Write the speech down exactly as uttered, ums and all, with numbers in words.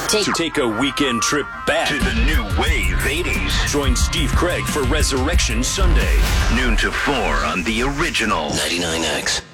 Take, Take a weekend trip back to the new wave eighties. Join Steve Craig for Resurrection Sunday. Noon to four on the original ninety-nine X.